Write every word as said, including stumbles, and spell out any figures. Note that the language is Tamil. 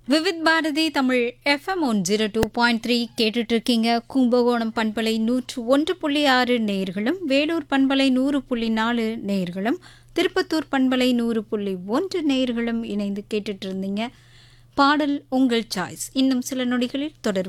Vividh Bharathi Tamil FM one zero two point three கேட்டுட்டு இருக்கீங்க. கும்பகோணம் பண்பலை நூற்று ஒன்று புள்ளி ஆறு நேயர்களும், வேலூர் பண்பலை நூறு புள்ளி நாலு நேயர்களும், திருப்பத்தூர் பண்பலை நூறு புள்ளி ஒன்று நேயர்களும் இணைந்து கேட்டுட்டு இருந்தீங்க. பாடல் உங்கள் சாய்ஸ் இன்னும் சில நொடிகளில் தொடரும்.